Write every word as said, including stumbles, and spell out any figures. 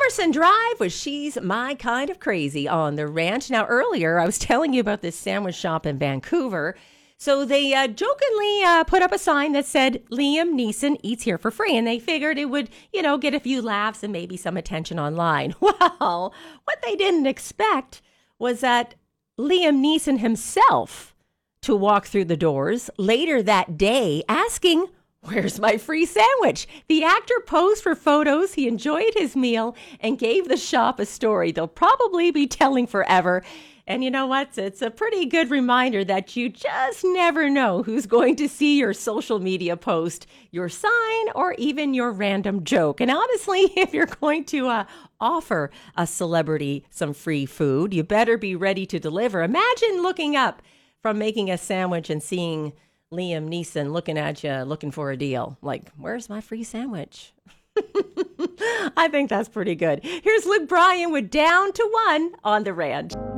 Carson Drive with She's My Kind of Crazy on the ranch. Now, earlier, I was telling you about this sandwich shop in Vancouver. So they uh, jokingly uh, put up a sign that said, Liam Neeson eats here for free. And they figured it would, you know, get a few laughs and maybe some attention online. Well, what they didn't expect was that Liam Neeson himself to walk through the doors later that day asking, where's my free sandwich? The actor posed for photos, he enjoyed his meal, and gave the shop a story they'll probably be telling forever. And you know what? It's a pretty good reminder that you just never know who's going to see your social media post, your sign, or even your random joke. And honestly, if you're going to uh, offer a celebrity some free food, you better be ready to deliver. Imagine looking up from making a sandwich and seeing Liam Neeson looking at you, looking for a deal. Like, where's my free sandwich? I think that's pretty good. Here's Luke Bryan with Down to One on The Ranch.